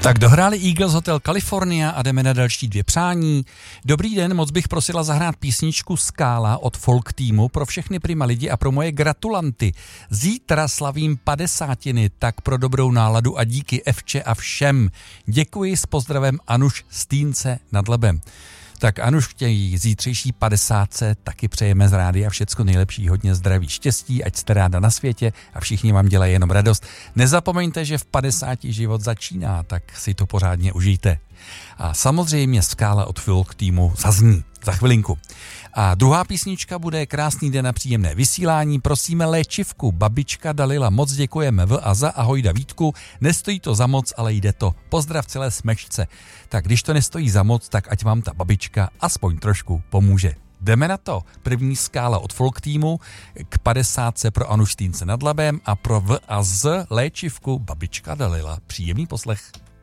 Tak dohráli Eagles Hotel California a jdeme na další 2 přání. Dobrý den, moc bych prosila zahrát písničku Skála od folk týmu pro všechny prima lidi a pro moje gratulanty. Zítra slavím 50, tak pro dobrou náladu a díky Evče a všem. Děkuji, s pozdravem Anuš Stýnce nad Labem. Tak Anuš, chtějí zítřejší 50 taky přejeme z rádia všecko nejlepší, hodně zdraví, štěstí, ať jste ráda na světě a všichni vám dělají jenom radost. Nezapomeňte, že v 50 život začíná, tak si to pořádně užijte. A samozřejmě Skála od folk týmu zazní za chvilinku. A druhá písnička bude Krásný den a příjemné vysílání. Prosíme léčivku, babička Dalila, moc děkujeme V a za, ahoj Davídku, nestojí to za moc, ale jde to. Pozdrav celé Smečce. Tak když to nestojí za moc, tak ať vám ta babička aspoň trošku pomůže. Jdeme na to. První Skála od folk týmu, k 50 pro Anu Štýnce nad Labem a pro V a Z léčivku babička Dalila. Příjemný poslech.